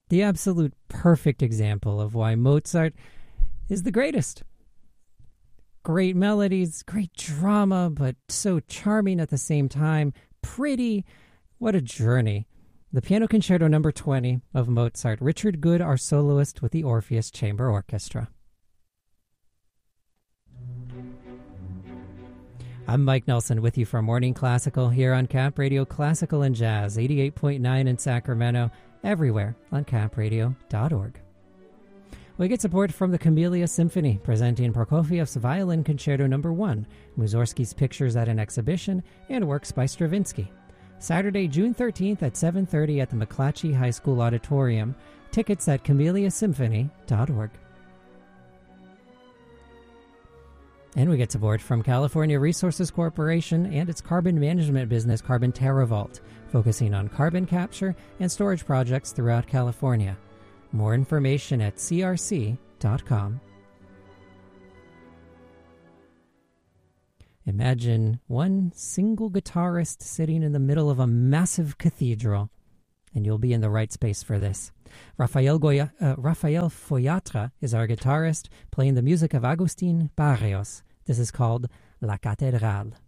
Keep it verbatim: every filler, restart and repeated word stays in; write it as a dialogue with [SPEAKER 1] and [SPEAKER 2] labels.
[SPEAKER 1] The absolute perfect example of why Mozart is the greatest. Great melodies, great drama, but so charming at the same time. Pretty. What a journey. The Piano Concerto number twenty of Mozart. Richard Good, our soloist with the Orpheus Chamber Orchestra. I'm Mike Nelson with you for Morning Classical here on Cap Radio Classical and Jazz, eighty-eight point nine in Sacramento, everywhere on cap radio dot org. We get support from the Camellia Symphony, presenting Prokofiev's Violin Concerto number one, Mussorgsky's Pictures at an Exhibition, and works by Stravinsky. Saturday, June thirteenth at seven thirty at the McClatchy High School Auditorium. Tickets at camellia symphony dot org. And we get support from California Resources Corporation and its carbon management business, Carbon TerraVault, focusing on carbon capture and storage projects throughout California. More information at c r c dot com. Imagine one single guitarist sitting in the middle of a massive cathedral, and you'll be in the right space for this. Rafael, Goya, uh, Rafael Foyatra is our guitarist, playing the music of Agustin Barrios. This is called La Catedral.